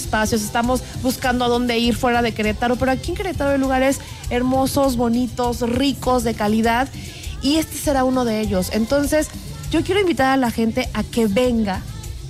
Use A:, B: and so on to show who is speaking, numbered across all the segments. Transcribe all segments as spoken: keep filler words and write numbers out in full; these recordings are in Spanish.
A: espacios, estamos buscando a dónde ir fuera de Querétaro, pero aquí en Querétaro hay lugares hermosos, bonitos, ricos, de calidad, y este será uno de ellos. Entonces, yo quiero invitar a la gente a que venga,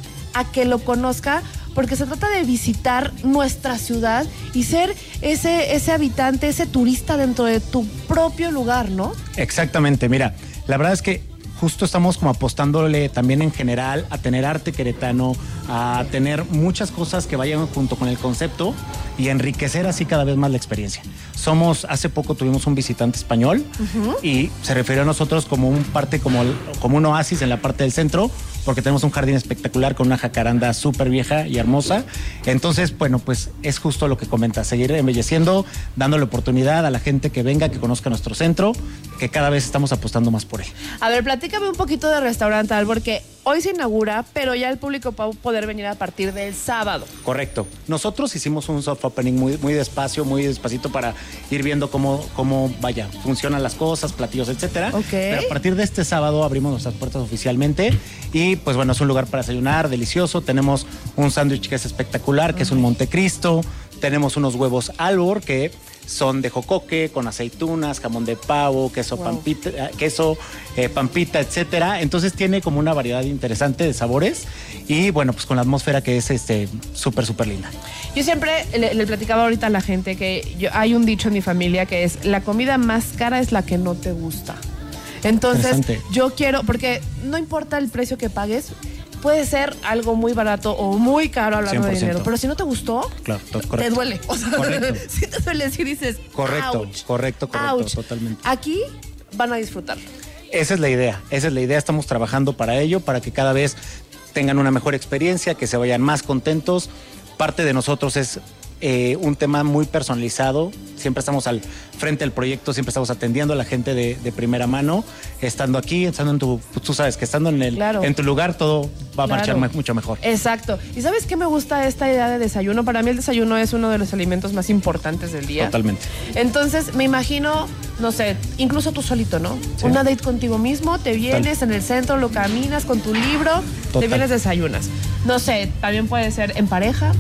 A: a que lo conozca, porque se trata de visitar nuestra ciudad y ser ese, ese habitante, ese turista dentro de tu propio lugar, ¿no?
B: Exactamente, mira, la verdad es que justo estamos como apostándole también en general a tener arte queretano, a tener muchas cosas que vayan junto con el concepto y enriquecer así cada vez más la experiencia. Somos, hace poco tuvimos un visitante español uh-huh. y se refirió a nosotros como un parte, como, como un oasis en la parte del centro, porque tenemos un jardín espectacular con una jacaranda súper vieja y hermosa. Entonces, bueno, pues es justo lo que comentas, seguir embelleciendo, dándole oportunidad a la gente que venga, que conozca nuestro centro, que cada vez estamos apostando más por él.
A: A ver, platícame un poquito de Restaurante Albor, porque hoy se inaugura, pero ya el público va a poder venir a partir del sábado.
B: Correcto. Nosotros hicimos un soft opening muy, muy despacio, muy despacito para ir viendo cómo, cómo, vaya, funcionan las cosas, platillos, etcétera.
A: Okay.
B: Pero a partir de este sábado abrimos nuestras puertas oficialmente y pues bueno, es un lugar para desayunar delicioso. Tenemos un sándwich que es espectacular, que uh-huh. es un Montecristo. Tenemos unos huevos Albor que son de jocoque, con aceitunas, jamón de pavo, queso, wow. pampita, queso eh, pampita, etcétera. Entonces tiene como una variedad interesante de sabores y bueno, pues con la atmósfera que es este súper, súper linda.
A: Yo siempre le, le platicaba ahorita a la gente que yo, hay un dicho en mi familia que es: la comida más cara es la que no te gusta. Entonces yo quiero, porque no importa el precio que pagues, puede ser algo muy barato o muy caro hablando cien por ciento de dinero, pero si no te gustó,
B: claro, correcto.
A: Te duele. O sea, si te duele, si dices,
B: correcto,
A: ouch,
B: correcto, correcto,
A: ouch.
B: Totalmente.
A: Aquí van a disfrutarlo.
B: Esa es la idea, esa es la idea, estamos trabajando para ello, para que cada vez tengan una mejor experiencia, que se vayan más contentos. Parte de nosotros es eh, un tema muy personalizado, siempre estamos al frente del proyecto, siempre estamos atendiendo a la gente de, de primera mano, estando aquí, estando en tu, tú sabes que estando en, el, claro. en tu lugar todo va a claro. marchar mucho mejor.
A: Exacto. ¿Y sabes qué me gusta esta idea de desayuno? Para mí el desayuno es uno de los alimentos más importantes del día.
B: Totalmente.
A: Entonces me imagino, no sé, incluso tú solito, ¿no? Sí. Una date contigo mismo, te vienes Total. en el centro, lo caminas con tu libro, Total. te vienes, desayunas. No sé, también puede ser en pareja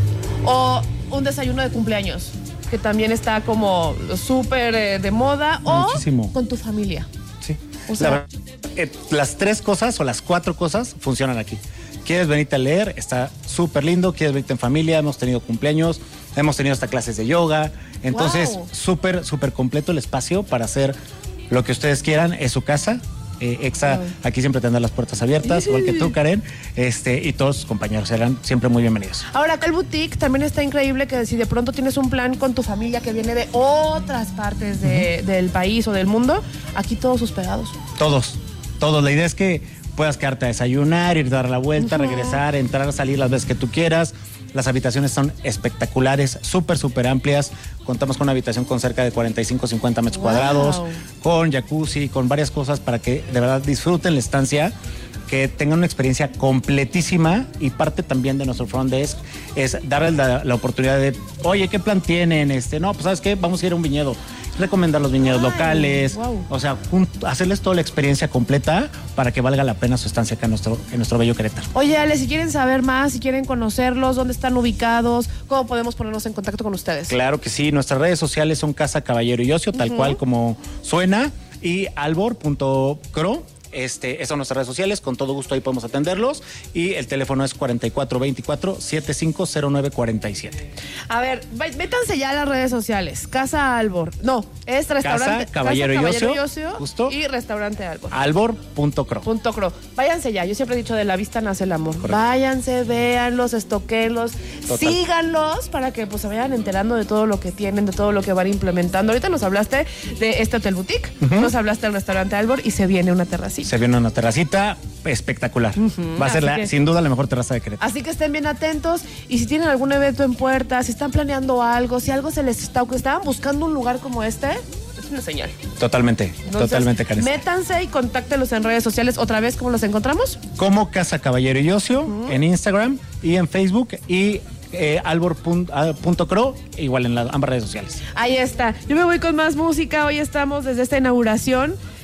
A: o un desayuno de cumpleaños, que también está como súper eh, de moda, Muchísimo. o con tu familia.
B: Sí.
A: O sea,
B: la verdad, eh, las tres cosas o las cuatro cosas funcionan aquí. ¿Quieres venirte a leer? Está súper lindo. ¿Quieres venirte en familia? Hemos tenido cumpleaños, hemos tenido hasta clases de yoga. Entonces, súper, wow. súper completo el espacio para hacer lo que ustedes quieran. Es su casa. Eh, Exa, wow. aquí siempre tendrá las puertas abiertas, sí. igual que tú, Karen, este, y todos sus compañeros serán siempre muy bienvenidos.
A: Ahora, acá el boutique también está increíble, que si de pronto tienes un plan con tu familia que viene de otras partes de, uh-huh. del país o del mundo, aquí todos hospedados.
B: Todos, todos. La idea es que puedas quedarte a desayunar, ir a dar la vuelta, uh-huh. regresar, entrar, salir las veces que tú quieras. Las habitaciones son espectaculares, súper, súper amplias. Contamos con una habitación con cerca de cuarenta y cinco, cincuenta metros wow. cuadrados, con jacuzzi, con varias cosas para que de verdad disfruten la estancia, que tengan una experiencia completísima. Y parte también de nuestro front desk es darles la, la oportunidad de, oye, ¿qué plan tienen? Este, no, pues ¿sabes qué? Vamos a ir a un viñedo. Recomendar los viñedos Ay, locales, wow. o sea, un, hacerles toda la experiencia completa para que valga la pena su estancia acá en nuestro, en nuestro bello Querétaro.
A: Oye, Ale, si quieren saber más, si quieren conocerlos, dónde están ubicados, ¿cómo podemos ponernos en contacto con ustedes?
B: Claro que sí, nuestras redes sociales son Casa Caballero y Ocio, tal uh-huh. cual como suena, y albor punto cro. Este, esas son nuestras redes sociales, con todo gusto ahí podemos atenderlos, y el teléfono es cuarenta y cuatro veinticuatro, setenta y cinco cero nueve cuarenta y siete.
A: A ver, métanse ya a las redes sociales. Casa Albor, no, es restaurante
B: Casa Caballero,
A: Casa, Caballero
B: y Ocio,
A: justo, y restaurante Albor.
B: albor punto cro.
A: Punto cro. Váyanse ya, yo siempre he dicho, de la vista nace el amor. Correcto. Váyanse, véanlos, estoquenlos, síganlos para que pues se vayan enterando de todo lo que tienen, de todo lo que van implementando. Ahorita nos hablaste de este hotel boutique, uh-huh. nos hablaste del restaurante Albor y se viene una terracita.
B: Se viene una terracita espectacular. Uh-huh. Va a ser la, que, sin duda la mejor terraza de Querétaro.
A: Así que estén bien atentos, y si tienen algún evento en puerta, si están planeando algo, si algo se les está, que estaban buscando un lugar como este, es una señal.
B: Totalmente, Entonces, totalmente, Karen.
A: Métanse y contáctelos en redes sociales. Otra vez, ¿cómo los encontramos?
B: Como Casa Caballero y Ocio, uh-huh. en Instagram y en Facebook, y Eh, albor punto cro, igual en las ambas redes sociales.
A: Ahí está. Yo me voy con más música. Hoy estamos desde esta inauguración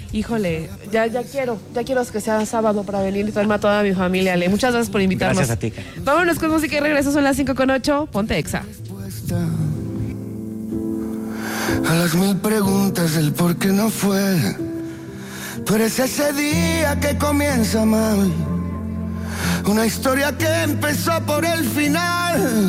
A: Híjole, ya, ya quiero, ya quiero que sea sábado para venir y traerme a toda mi familia, Ale. Muchas gracias por invitarnos.
B: Gracias a ti, Karen.
A: Vámonos con música y regreso, son las cinco con ocho. Ponte Exa.
C: A las mil preguntas del por qué no fue, pero es ese día que comienza mal, una historia que empezó por el final.